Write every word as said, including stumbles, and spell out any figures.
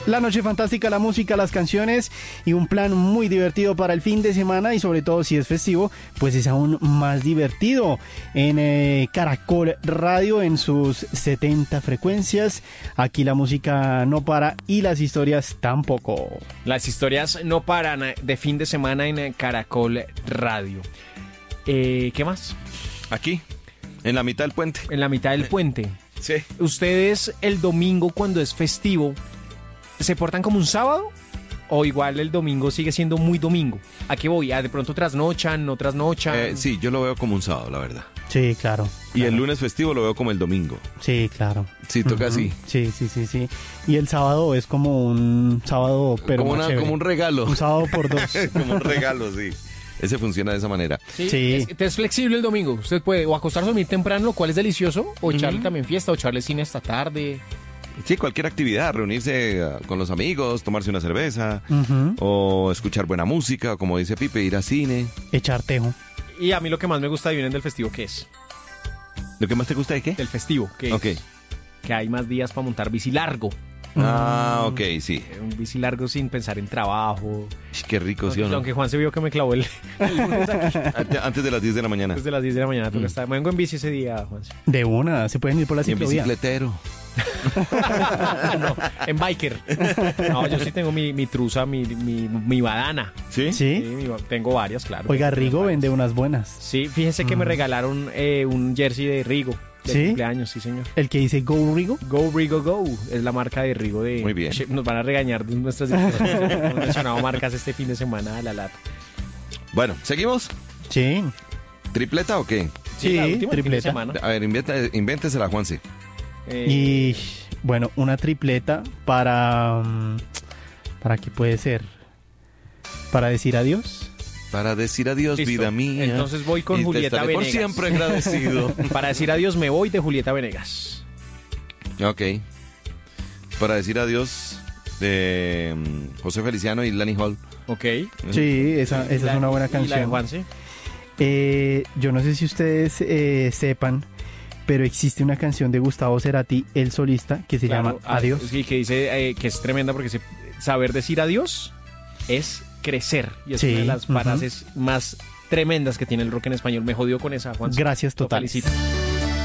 La noche fantástica, la música, las canciones y un plan muy divertido para el fin de semana y sobre todo si es festivo, pues es aún más divertido en eh, Caracol Radio en sus setenta frecuencias. Aquí la música no para y las historias tampoco. Las historias no paran de fin de semana en Caracol Radio. Eh, ¿Qué más? Aquí, en la mitad del puente. En la mitad del puente. Sí. ¿Ustedes el domingo cuando es festivo se portan como un sábado? ¿O igual el domingo sigue siendo muy domingo? ¿A qué voy? ¿A de pronto trasnochan, no trasnochan? Eh, sí, yo lo veo como un sábado, la verdad. Sí, claro. Y claro. el lunes festivo lo veo como el domingo. Sí, claro. Sí, toca Uh-huh. así. Sí, sí, sí, sí. Y el sábado es como un sábado, pero como, más una, chévere. como un regalo. Un sábado por dos. Como un regalo, sí. Ese funciona de esa manera. Sí, Sí. Es, es flexible el domingo. Usted puede o acostarse a dormir temprano, lo cual es delicioso, o echarle Ujú. también fiesta, o echarle cine hasta tarde. Sí, cualquier actividad, reunirse uh, con los amigos, tomarse una cerveza, Uh-huh. o escuchar buena música, o como dice Pipe, ir a cine. Echar tejo. Y a mí lo que más me gusta de Vienen del festivo, ¿qué es? ¿Lo que más te gusta de qué? Del festivo, ¿qué Ok. es? Que hay más días para montar bici largo. Ah, ok, sí. Un bici largo sin pensar en trabajo. Sh, Qué rico, ¿sí o no? Aunque Juan se vio que me clavó el, el lunes aquí. Ante- Antes de las diez de la mañana. Desde las diez de la mañana. Mm. Estar. Me vengo en bici ese día, Juan. De una, se pueden ir por la Y en ciclovía. bicicletero. No, en biker. No, yo sí tengo mi, mi truza, mi, mi, mi badana. ¿Sí? Sí, ¿Sí? mi ba- tengo varias, claro. Oiga, Tengo Rigo varias. vende unas buenas. Sí, fíjese que me regalaron eh, un jersey de Rigo. De ¿Sí? cumpleaños, sí, señor. El que dice Go Rigo. Go Rigo Go es la marca de Rigo de... Muy bien. Che, nos van a regañar de nuestras declaraciones. Hemos mencionado marcas este fin de semana a la lata. Bueno, ¿seguimos? Sí. ¿Tripleta o qué? Sí, la última, el fin de tripleta. semana. A ver, inventa, invéntesela, Juanse. Eh, Y bueno, una tripleta para... mm, ¿Para qué puede ser? ¿Para decir adiós? Para decir adiós, Listo. vida mía. Entonces voy con y te Julieta estaré por Venegas. siempre agradecido. Para decir adiós me voy de Julieta Venegas. Ok. Para decir adiós de mm, José Feliciano y Lani Hall. Ok. Sí, esa, esa La- es una buena ¿y la de canción. Juanse? Eh, yo no sé si ustedes eh, sepan, pero existe una canción de Gustavo Cerati, el solista, que se Claro, llama ah, Adiós. Sí, que dice eh, que es tremenda porque se- saber decir adiós es crecer. Y es Sí, una de las ujú. frases más tremendas que tiene el rock en español. Me jodió con esa, Juan. Gracias Lo totales. felicito.